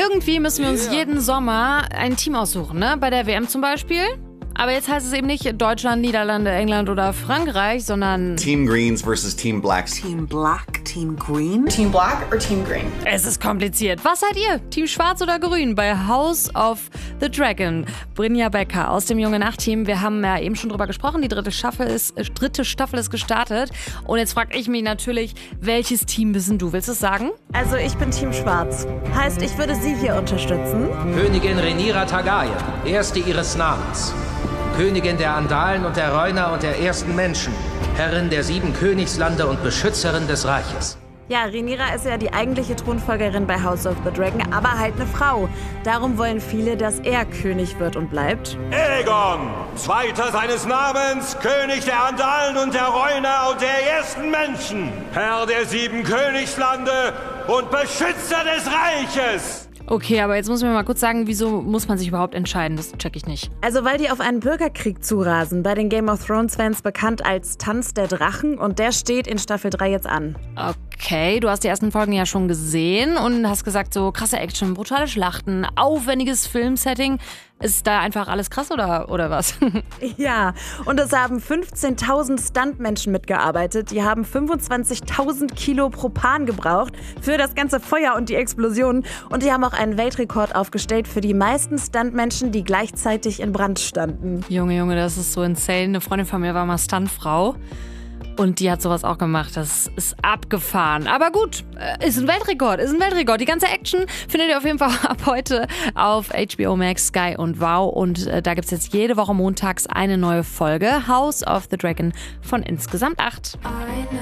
Irgendwie müssen wir uns jeden Sommer ein Team aussuchen, ne? Bei der WM zum Beispiel. Aber jetzt heißt es eben nicht Deutschland, Niederlande, England oder Frankreich, sondern Team Greens versus Team Blacks. Team Black, Team Green? Team Black or Team Green? es ist kompliziert. Was seid ihr? Team Schwarz oder Grün bei House of the Dragon? Brynja Becker aus dem Junge Nacht-Team. Wir haben ja eben schon drüber gesprochen. Die dritte Staffel ist gestartet. Und jetzt frage ich mich natürlich, welches Team bist denn du? Willst du es sagen? Also ich bin Team Schwarz. Heißt, ich würde sie hier unterstützen. Königin Rhaenyra Targaryen, erste ihres Namens. Königin der Andalen und der Reuner und der ersten Menschen. Herrin der 7 Königslande und Beschützerin des Reiches. Ja, Rhaenyra ist ja die eigentliche Thronfolgerin bei House of the Dragon, aber halt eine Frau. Darum wollen viele, dass er König wird und bleibt. Aegon, zweiter seines Namens, König der Andalen und der Reuner und der ersten Menschen. Herr der 7 Königslande und Beschützer des Reiches. Okay, aber jetzt muss man mal kurz sagen, wieso muss man sich überhaupt entscheiden? Das check ich nicht. Also weil die auf einen Bürgerkrieg zurasen, bei den Game of Thrones-Fans bekannt als Tanz der Drachen, und der steht in Staffel 3 jetzt an. Okay, du hast die ersten Folgen ja schon gesehen und hast gesagt, so krasse Action, brutale Schlachten, aufwendiges Filmsetting. Ist da einfach alles krass oder was? Ja, und es haben 15.000 Stuntmenschen mitgearbeitet. Die haben 25.000 Kilo Propan gebraucht für das ganze Feuer und die Explosionen. Und die haben auch einen Weltrekord aufgestellt für die meisten Stuntmenschen, die gleichzeitig in Brand standen. Junge, das ist so insane. Eine Freundin von mir war mal Stuntfrau. Und die hat sowas auch gemacht. Das ist abgefahren. Aber gut, ist ein Weltrekord. Die ganze Action findet ihr auf jeden Fall ab heute auf HBO Max, Sky und Wow. Und da gibt es jetzt jede Woche montags eine neue Folge. House of the Dragon von insgesamt 8.